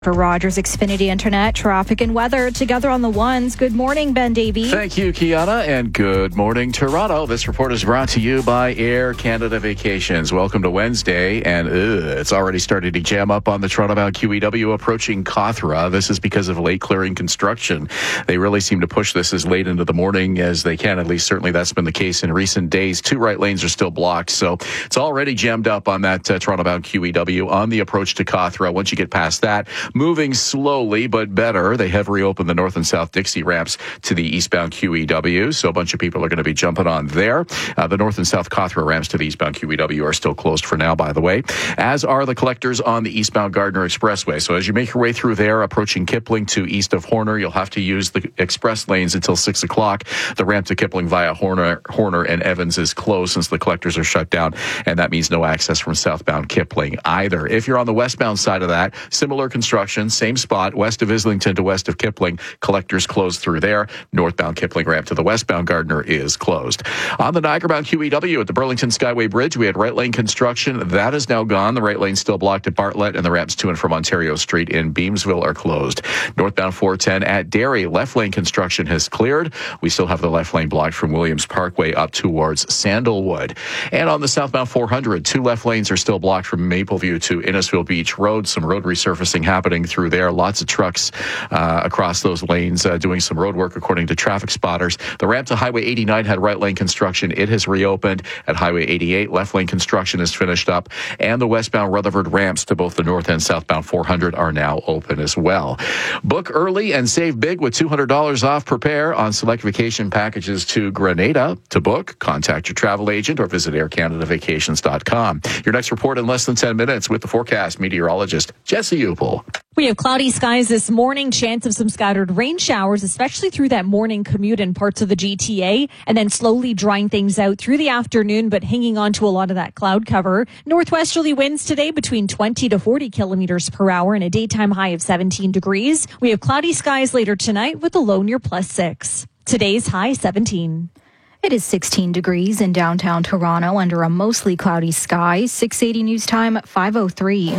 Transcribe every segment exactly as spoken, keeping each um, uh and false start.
For Rogers Xfinity Internet, traffic and weather together on the ones. Good morning, Ben Davey. Thank you, Kiana, and good morning, Toronto. This report is brought to you by Air Canada Vacations. Welcome to Wednesday, and ugh, it's already starting to jam up on the Toronto-bound Q E W approaching Cawthra. This is because of late clearing construction. They really seem to push this as late into the morning as they can. At least certainly that's been the case in recent days. Two right lanes are still blocked, so it's already jammed up on that uh, Toronto-bound Q E W on the approach to Cawthra. Once you get past that, moving slowly but better. They have reopened the North and South Dixie ramps to the eastbound Q E W, so a bunch of people are going to be jumping on there. Uh, the North and South Cawthra ramps to the eastbound Q E W are still closed for now, by the way, as are the collectors on the eastbound Gardner Expressway. So as you make your way through there, approaching Kipling to east of Horner, you'll have to use the express lanes until six o'clock. The ramp to Kipling via Horner, Horner and Evans is closed since the collectors are shut down, and that means no access from southbound Kipling either. If you're on the westbound side of that, similar construction, same spot, west of Islington to west of Kipling, collectors closed through there. Northbound Kipling ramp to the westbound Gardner is closed. On the Niagara-bound Q E W at the Burlington Skyway Bridge, we had right lane construction. That is now gone. The right lane still blocked at Bartlett, and the ramps to and from Ontario Street in Beamsville are closed. Northbound four ten at Derry, left lane construction has cleared. We still have the left lane blocked from Williams Parkway up towards Sandalwood. And on the southbound four hundred, two left lanes are still blocked from Mapleview to Innisfil Beach Road. Some road resurfacing happening through there. Lots of trucks uh, across those lanes uh, doing some road work, according to traffic spotters. The ramp to Highway eighty-nine had right lane construction. It has reopened. At Highway eighty-eight, left lane construction is finished up, and the westbound Rutherford ramps to both the north and southbound four hundred are now open as well. Book early and save big with two hundred dollars off Prepare on select vacation packages to Grenada. To book, contact your travel agent or visit air canada vacations dot com. Your next report in less than ten minutes with the forecast meteorologist Jesse Upel. We have cloudy skies this morning, chance of some scattered rain showers, especially through that morning commute in parts of the G T A, and then slowly drying things out through the afternoon, but hanging on to a lot of that cloud cover. Northwesterly winds today between twenty to forty kilometers per hour and a daytime high of seventeen degrees. We have cloudy skies later tonight with a low near plus six. Today's high seventeen. It is sixteen degrees in downtown Toronto under a mostly cloudy sky. six eighty News Time at five oh three.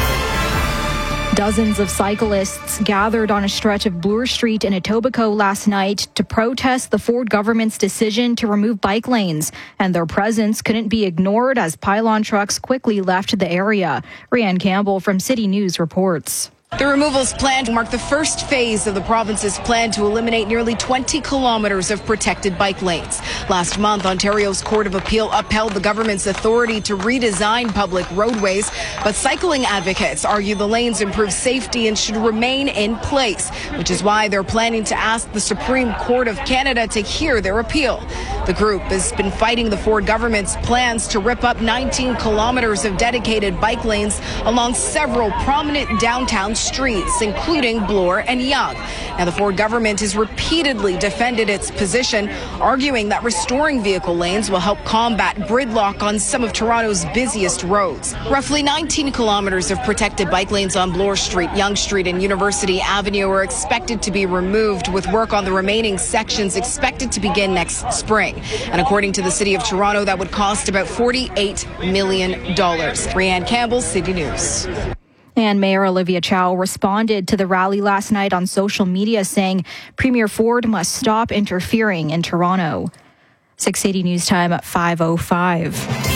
Dozens of cyclists gathered on a stretch of Bloor Street in Etobicoke last night to protest the Ford government's decision to remove bike lanes, and their presence couldn't be ignored as pylon trucks quickly left the area. Rianne Campbell from City News reports. The removals planned mark the first phase of the province's plan to eliminate nearly twenty kilometers of protected bike lanes. Last month, Ontario's Court of Appeal upheld the government's authority to redesign public roadways, but cycling advocates argue the lanes improve safety and should remain in place, which is why they're planning to ask the Supreme Court of Canada to hear their appeal. The group has been fighting the Ford government's plans to rip up nineteen kilometers of dedicated bike lanes along several prominent downtown streets, including Bloor and Yonge. Now, the Ford government has repeatedly defended its position, arguing that restoring vehicle lanes will help combat gridlock on some of Toronto's busiest roads. Roughly nineteen kilometers of protected bike lanes on Bloor Street, Yonge Street, and University Avenue are expected to be removed, with work on the remaining sections expected to begin next spring. And according to the City of Toronto, that would cost about forty-eight million dollars. Rianne Campbell, City News. And Mayor Olivia Chow responded to the rally last night on social media, saying Premier Ford must stop interfering in Toronto. six eighty News Time at five oh five.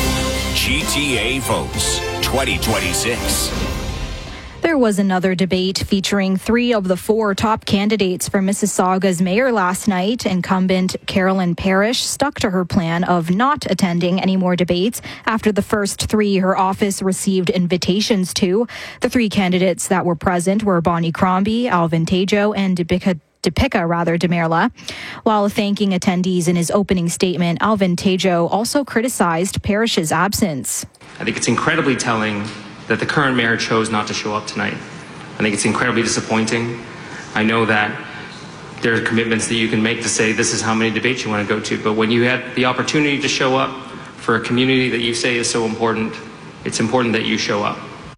G T A votes twenty twenty-six. There was another debate featuring three of the four top candidates for Mississauga's mayor last night. Incumbent Carolyn Parrish stuck to her plan of not attending any more debates after the first three her office received invitations to. The three candidates that were present were Bonnie Crombie, Alvin Tejo, and Dipika Dipika, rather, Demerla. While thanking attendees in his opening statement, Alvin Tejo also criticized Parrish's absence. I think it's incredibly telling that the current mayor chose not to show up tonight. I think it's incredibly disappointing. I know that there are commitments that you can make to say this is how many debates you want to go to, but when you had the opportunity to show up for a community that you say is so important, it's important that you show up.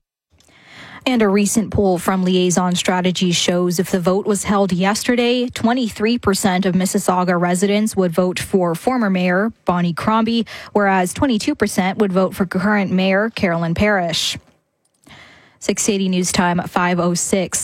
And a recent poll from Liaison Strategy shows if the vote was held yesterday, twenty-three percent of Mississauga residents would vote for former Mayor Bonnie Crombie, whereas twenty-two percent would vote for current Mayor Carolyn Parrish. six eighty News Time, five oh six.